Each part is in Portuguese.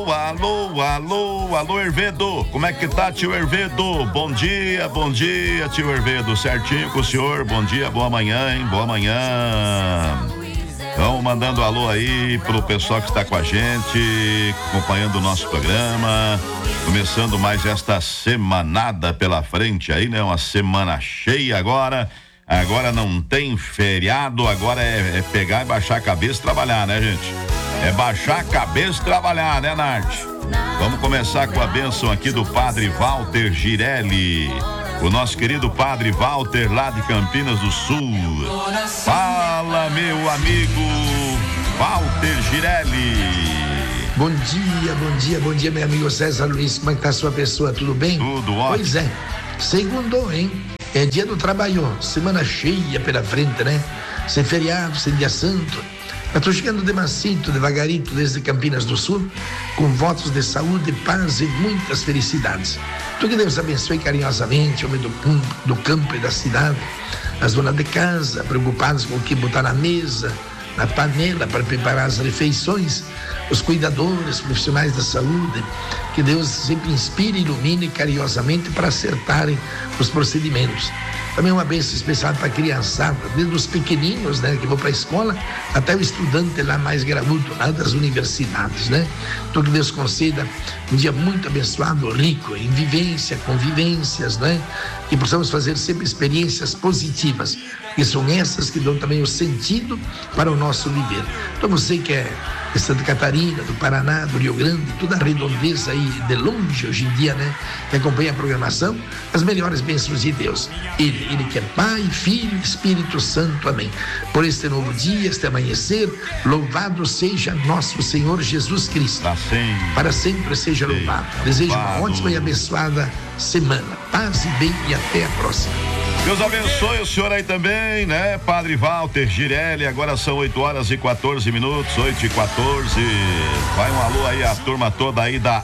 Alô, alô, alô, Hervedo, como é que tá, tio Hervedo? Bom dia, tio Hervedo, certinho com o senhor, bom dia, boa manhã, hein, boa manhã. Vamos mandando alô aí pro pessoal que está com a gente, acompanhando o nosso programa, começando mais esta semanada pela frente aí, né, uma semana cheia agora não tem feriado, agora é pegar e baixar a cabeça e trabalhar, né, gente? É baixar a cabeça e trabalhar, né, Nath? Vamos começar com a bênção aqui do Padre Walter Girelli. O nosso querido Padre Walter, lá de Campinas do Sul. Fala, meu amigo Walter Girelli. Bom dia, meu amigo César Luiz. Como é que tá a sua pessoa? Tudo bem? Tudo ótimo. Pois é, segundou, hein? É dia do trabalho, semana cheia pela frente, né? Sem feriado, sem dia santo. Eu tô chegando de mancito, devagarito, desde Campinas do Sul, com votos de saúde, paz e muitas felicidades. Então que Deus abençoe carinhosamente o homem do campo e da cidade, as donas de casa, preocupadas com o que botar na mesa, na panela para preparar as refeições, os cuidadores, profissionais da saúde, que Deus sempre inspire e ilumine carinhosamente para acertarem os procedimentos. Também uma bênção especial para a criançada, desde os pequeninos, né, que vão para a escola, até o estudante lá mais graúdo, lá das universidades, né? Então que Deus conceda um dia muito abençoado, rico em vivência, convivências, né? Que possamos fazer sempre experiências positivas, que são essas que dão também o sentido para o nosso viver. Então você que é de Santa Catarina, do Paraná, do Rio Grande, toda a redondeza aí de longe hoje em dia, né? Que acompanha a programação, as melhores bênçãos de Deus. Ele que é Pai, Filho e Espírito Santo, amém. Por este novo dia, este amanhecer, louvado seja nosso Senhor Jesus Cristo. Para sempre seja louvado. Desejo uma ótima e abençoada semana. Paz e bem e até a próxima. Deus abençoe o senhor aí também, né? Padre Walter Girelli, agora são 8h14, 8h14. Vai um alô aí a turma toda aí da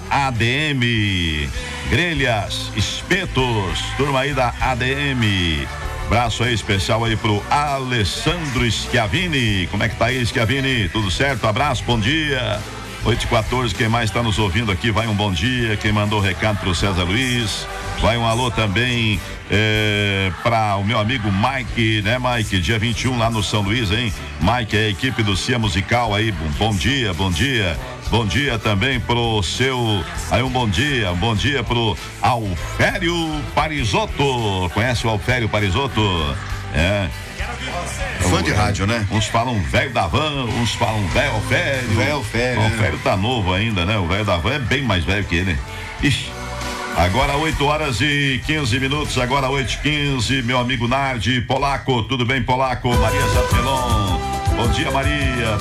ADM, grelhas, espetos, turma aí da ADM. Braço aí especial aí pro Alessandro Schiavini. Como é que tá aí, Schiavini? Tudo certo? Abraço, bom dia. 8h14, quem mais está nos ouvindo aqui, vai um bom dia. Quem mandou o recado pro César Luiz, vai um alô também para o meu amigo Mike, né, Mike? Dia 21 lá no São Luís, hein? Mike, é a equipe do Cia Musical aí, bom dia. Bom dia também pro seu, aí um bom dia pro Alfério Parisotto. Conhece o Alfério Parisotto? É. Fã de rádio, né? Uns falam velho da van, uns falam velho Alfério. O Alfério tá novo ainda, né? O velho da van é bem mais velho que ele. Ixi. Agora 8h15, agora 8h15, meu amigo Nardi Polaco, tudo bem, Polaco? Maria Zapelon, bom dia, Maria.